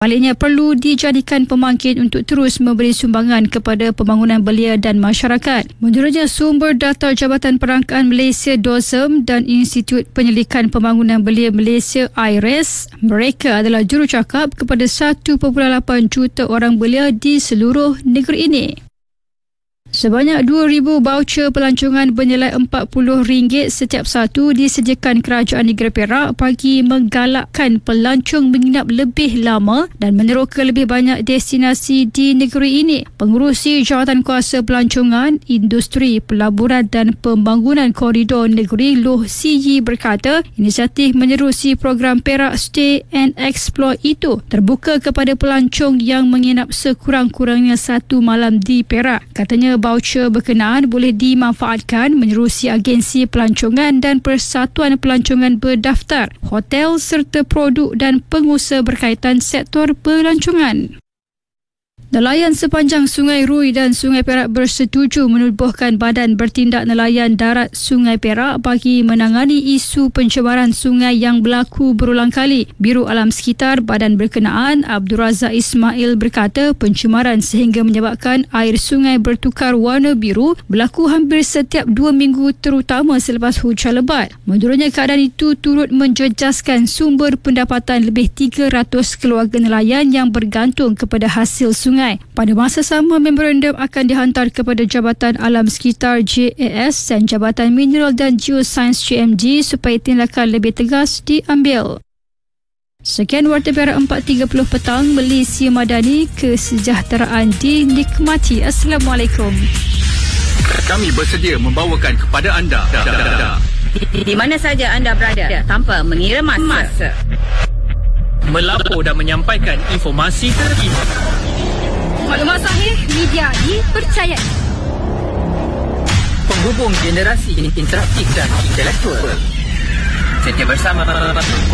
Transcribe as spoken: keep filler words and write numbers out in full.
Baliknya perlu dijadikan pembangkit untuk terus memberi sumbangan kepada pembangunan belia dan masyarakat. Menurutnya, sumber data Jabatan Perangkaan Malaysia D O S M dan Institut Penyelidikan Pembangunan Belia Malaysia I R E S, mereka adalah jurucakap kepada satu perpuluhan lapan juta orang belia di seluruh negeri ini. Sebanyak dua ribu baucer pelancongan bernilai empat puluh ringgit setiap satu disediakan Kerajaan Negeri Perak bagi menggalakkan pelancong menginap lebih lama dan meneroka lebih banyak destinasi di negeri ini. Pengurusi Jawatan Kuasa Pelancongan, Industri, Pelaburan dan Pembangunan Koridor Negeri Loh Siji berkata, inisiatif menerusi program Perak Stay and Explore itu terbuka kepada pelancong yang menginap sekurang-kurangnya satu malam di Perak. Katanya, baucer berkenaan boleh dimanfaatkan menerusi agensi pelancongan dan persatuan pelancongan berdaftar, hotel serta produk dan pengusaha berkaitan sektor pelancongan. Nelayan sepanjang Sungai Rui dan Sungai Perak bersetuju menubuhkan Badan Bertindak Nelayan Darat Sungai Perak bagi menangani isu pencemaran sungai yang berlaku berulang kali. Biro Alam Sekitar Badan berkenaan, Abdul Razak Ismail berkata, pencemaran sehingga menyebabkan air sungai bertukar warna biru berlaku hampir setiap dua minggu terutama selepas hujan lebat. Menurutnya, keadaan itu turut menjejaskan sumber pendapatan lebih tiga ratus keluarga nelayan yang bergantung kepada hasil sungai. Pada masa sama, memorandum akan dihantar kepada Jabatan Alam Sekitar J A S dan Jabatan Mineral dan Geosains J M G supaya tindakan lebih tegas diambil. Sekian Warta Perak empat tiga puluh petang, Malaysia Madani, kesejahteraan dinikmati. Assalamualaikum. Kami bersedia membawakan kepada anda di, di mana saja anda berada tanpa mengira masa, masa. melapor dan menyampaikan informasi terkini. Maklumat sahih, media dipercayai. Penghubung generasi interaktif dan intelektual. Setia bersama